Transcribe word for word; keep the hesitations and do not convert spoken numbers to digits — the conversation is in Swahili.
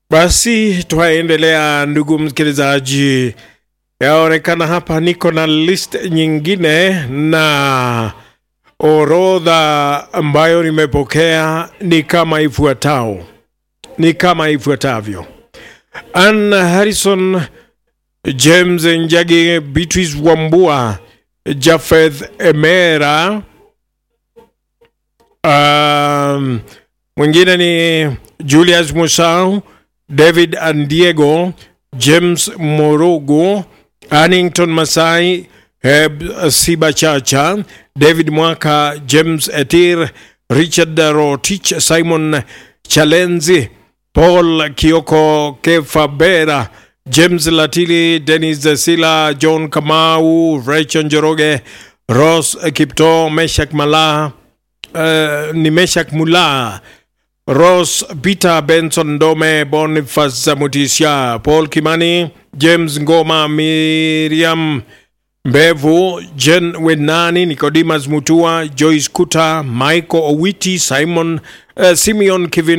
Basi tuendelea ndugu msikilizaji. Yaonekana hapa niko na list nyingine na orodha ambayo nimepokea ni kama ifuatao. Ni kama ifuatavyo. Ann Harrison, James Njagi, Beatrice Wambua, Jafeth Emera. Um, mwingine ni Julius Musau, David Andiego, James Morogo, Annington Masai, Heb Sibachacha, David Mwaka, James Etir, Richard Rotich, Simon Chalenzi, Paul Kioko Kefabera, James Latili, Dennis Sila, John Kamau, Rachel Njoroge, Ross Kipto, Meshak Mala, uh, ni Meshak Mula, Ross Peter Benson Dome, Boniface Mutisha, Paul Kimani, James Ngoma, Miriam Bevu, Jen Wenani, Nicodemus Mutua, Joyce Kuta, Michael Owiti, Simon uh, Simeon Kevin